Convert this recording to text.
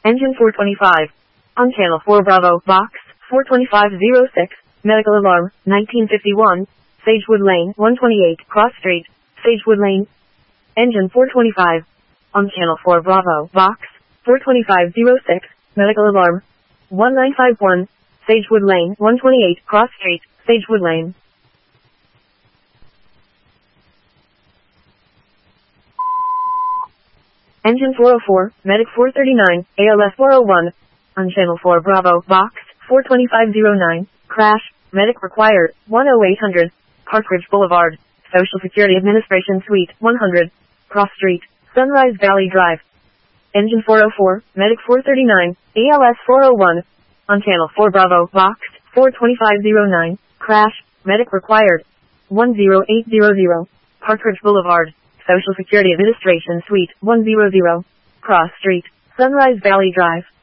Engine 425. On Channel 4 Bravo, Box 42506, medical alarm, 1951, Sagewood Lane, 128, Cross Street, Sagewood Lane. Engine 425. On Channel 4 Bravo, Box 42506, medical alarm, 1951, Sagewood Lane, 128, Cross Street, Sagewood Lane. Engine 404, Medic 439, ALS 401. On Channel 4 Bravo, Box 42509, crash, medic required, 10800, Partridge Boulevard, Social Security Administration Suite 100, Cross Street, Sunrise Valley Drive. Engine 404, Medic 439, ALS 401. On Channel 4 Bravo, Box 42509, crash, medic required, 10800, Partridge Boulevard, Social Security Administration Suite 100, Cross Street, Sunrise Valley Drive.